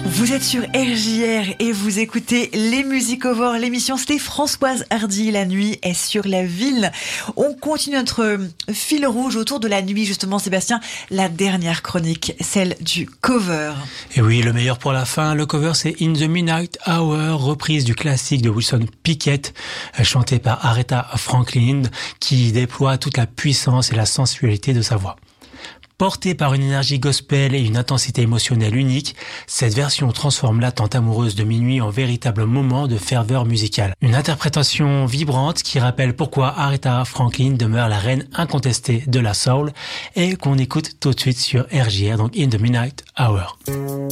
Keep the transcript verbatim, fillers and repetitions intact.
Vous êtes sur R J R et vous écoutez les Music Over. L'émission, c'était Françoise Hardy. La nuit est sur la ville. On continue notre fil rouge autour de la nuit, justement, Sébastien. La dernière chronique, celle du cover. Et oui, le meilleur pour la fin. Le cover, c'est In the Midnight Hour, reprise du classique de Wilson Pickett, chanté par Aretha Franklin, qui déploie toute la puissance et la sensualité de sa voix. Portée par une énergie gospel et une intensité émotionnelle unique, cette version transforme l'attente amoureuse de minuit en véritable moment de ferveur musicale. Une interprétation vibrante qui rappelle pourquoi Aretha Franklin demeure la reine incontestée de la soul et qu'on écoute tout de suite sur R J R, donc In the Midnight Hour.